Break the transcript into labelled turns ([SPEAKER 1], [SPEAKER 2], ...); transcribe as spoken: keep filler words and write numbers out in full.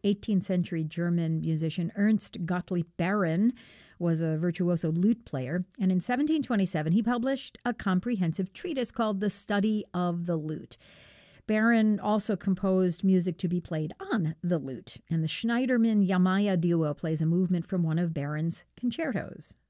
[SPEAKER 1] eighteenth century German musician Ernst Gottlieb Baron was a virtuoso lute player, and in seventeen twenty-seven he published a comprehensive treatise called The Study of the Lute. Baron also composed music to be played on the lute, and the Schneiderman-Yamaya duo plays a movement from one of Baron's concertos.